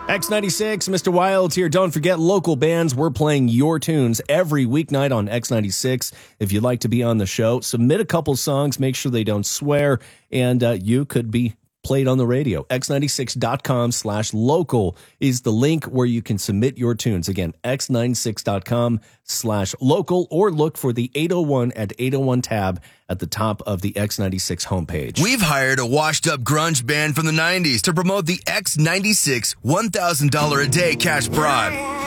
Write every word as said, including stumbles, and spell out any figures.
X ninety-six, Mister Wilds here. Don't forget, local bands. We're playing your tunes every weeknight on X ninety-six. If you'd like to be on the show, submit a couple songs. Make sure they don't swear, and uh, you could be played on the radio. X ninety-six dot com slash local is the link where you can submit your tunes. Again, X ninety-six dot com slash local, or look for the eight oh one at eight oh one tab at the top of the X ninety-six homepage. We've hired a washed-up grunge band from the nineties to promote the X ninety-six one thousand dollars a day cash bribe.